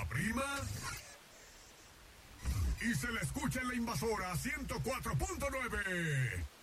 prima. Y se le escucha en la invasora 104.9.